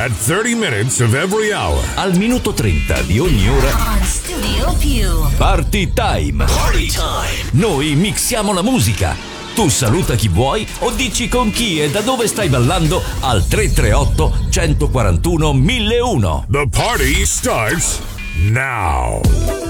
At 30 minutes of every hour. Al minuto 30 di ogni ora. On Studio Più. Party time. Party time. Noi mixiamo la musica. Tu saluta chi vuoi o dici con chi e da dove stai ballando al 338 141 1001. The party starts now.